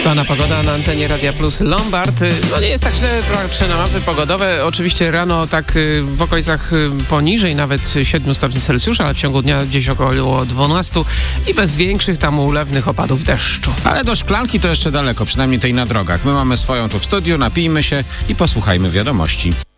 Pana pogoda na antenie Radia Plus Lombard. No nie jest tak źle, patrzę na mapy pogodowe. Oczywiście rano tak w okolicach poniżej nawet 7 stopni Celsjusza, ale w ciągu dnia gdzieś około 12 i bez większych tam ulewnych opadów deszczu. Ale do szklanki to jeszcze daleko, przynajmniej tej na drogach. My mamy swoją tu w studiu, napijmy się i posłuchajmy wiadomości.